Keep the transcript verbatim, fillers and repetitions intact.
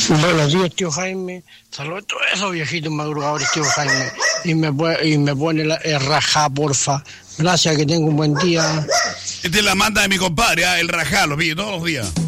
Buenos días, tío Jaime. Saludos a todos esos viejitos madrugadores, tío Jaime. Y me, y me pone la, el rajá, porfa. Gracias, que tenga un buen día. Esta es la manda de mi compadre, ¿eh? El rajá, lo pide todos los días.